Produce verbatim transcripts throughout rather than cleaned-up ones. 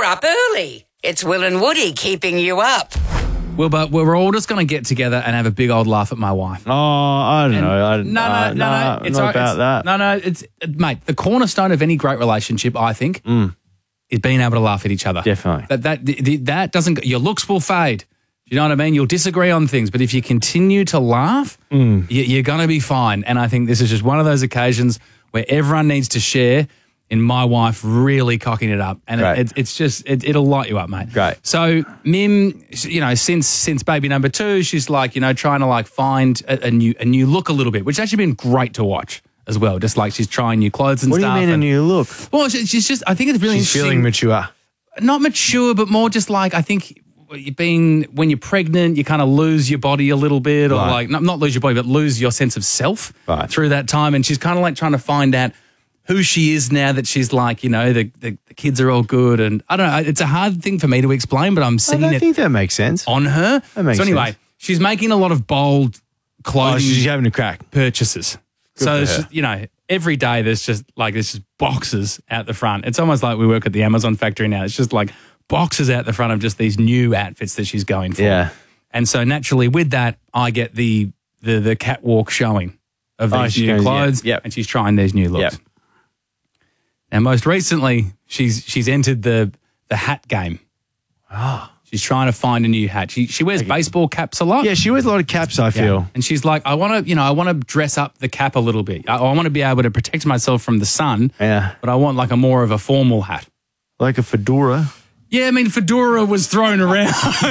up early. It's Will and Woody keeping you up. Well, but we're all just going to get together and have a big old laugh at my wife. Oh, I don't And know. I, no, no, uh, no, nah, no. It's not all- about it's, that. No, no. It's mate. The cornerstone of any great relationship, I think, Mm. is being able to laugh at each other. Definitely. That that the, the, that doesn't. Your looks will fade. You know what I mean? You'll disagree on things, but if you continue to laugh, Mm. you, you're going to be fine. And I think this is just one of those occasions where everyone needs to share. In my wife really cocking it up, and it, it, it's just it, it'll light you up, mate. Great. So Mim, you know, since since baby number two, she's like, you know, trying to like find a, a new a new look a little bit, which has actually been great to watch as well. Just like she's trying new clothes and What do stuff. you mean a and- new look? Well, she- she's just. I think it's really She's interesting. feeling mature. Not mature, but more just like I think you've been when you're pregnant, you kind of lose your body a little bit, or Right. like not not lose your body, but lose your sense of self Right. through that time. And she's kind of like trying to find out who she is now that she's like, you know, the, the, the kids are all good. And I don't know, it's a hard thing for me to explain, but I'm I seeing don't it think that makes sense. on her. That makes so anyway, sense. she's making a lot of bold Oh, clothing she's having a crack. purchases. Good so, for it's her. just, you know, every day there's just like, there's just boxes out the front. It's almost like we work at the Amazon factory now. It's just like boxes out the front of just these new outfits that she's going for. Yeah. And so naturally with that, I get the the, the catwalk showing of Oh, these she's new going- yeah, clothes. yep. And she's trying these new looks. Yep. And most recently, she's she's entered the the hat game. Ah. She's trying to find a new hat. She she wears baseball caps a lot. Yeah, she wears a lot of caps, I feel. And she's like, I want to, you know, I want to dress up the cap a little bit. I, I want to be able to protect myself from the sun. Yeah. But I want like a more of a formal hat. Like a fedora. Yeah, I mean, fedora was thrown around.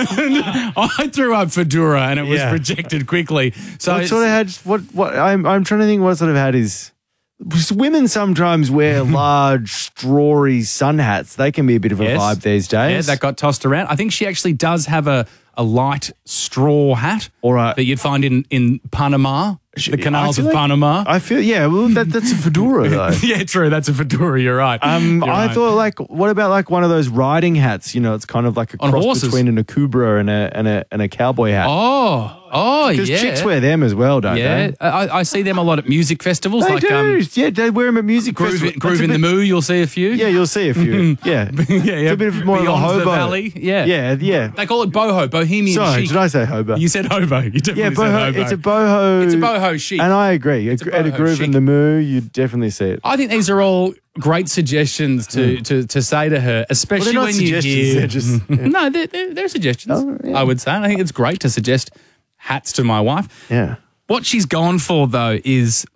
I threw up fedora and it was Yeah. rejected quickly. So what it's- sort of hat? What? What? I'm. I'm trying to think. What sort of hat is? Because women sometimes wear large, strawy sun hats. They can be a bit of a Yes. vibe these yeah, days. that got tossed around. I think she actually does have a, a light straw hat Or a- that you'd find in, in Panama, the canals I of feel like- Panama. I feel. Yeah. Well, that, that's a fedora though. yeah, true. That's a fedora. You're right. Um, You're I right. thought like, what about like one of those riding hats? You know, it's kind of like a On cross horses? between an akubra and a and a and a cowboy hat. Oh, oh, Because yeah. chicks wear them as well, don't Yeah, they? I, I see them a lot at music festivals. They like do. um, yeah, they wear them at music Groove, festivals. in- Groove That's a in the bit- Moo, you'll see a few. Yeah, you'll see a few. yeah. yeah, yeah. It's a bit of more Beyond of a the hobo. Valley. Yeah. Yeah, yeah. They call it boho, bohemian Sorry, chic. did I say hobo? You said hobo. You definitely yeah, said boho. hobo. It's a boho. It's a boho chic. And I agree. It's a At a boho groove chic. in the moo, you definitely see it. I think these are all great suggestions to, to, to say to her, especially Hmm. Well, they're not when you suggestions, hear. they're just- yeah. No, they're, they're, they're suggestions. Oh, yeah. I would say. And I think it's great to suggest hats to my wife. Yeah. What she's gone for though is,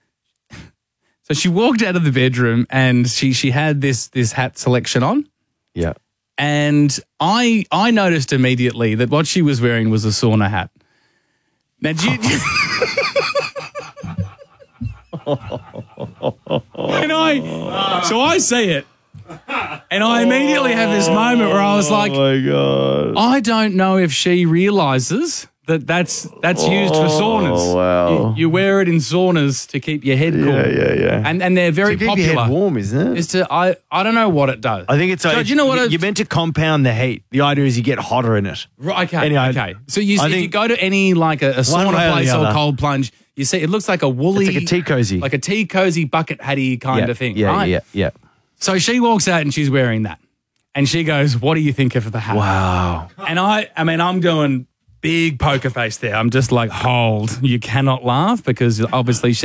so she walked out of the bedroom and she she had this this hat selection on, Yeah. and I I noticed immediately that what she was wearing was a sauna hat. Now, do you, and I so I see it, and I immediately have this moment where I was like, Oh my god. I don't know if she realizes that that's that's used for saunas. Oh, wow. You, you wear it in saunas to keep your head cool. Yeah, yeah, yeah. And and they're very to keep popular. your head warm, isn't it? Is to I I don't know what it does. I think it's. So, like, do you know what? you- it- You're meant to compound the heat. The idea is you get hotter in it. Right, okay, Anyway, okay. So you, I if you think- go to any like a, a One sauna way or the place or other. cold plunge, you see it looks like a woolly, It's like a tea cozy. like a tea cozy bucket hatty kind yeah, of thing. Yeah, right? yeah, yeah. So she walks out and she's wearing that, and she goes, "What do you think of the hat?" Wow. And I, I mean, I'm doing big poker face there. I'm just like, hold, you cannot laugh because obviously she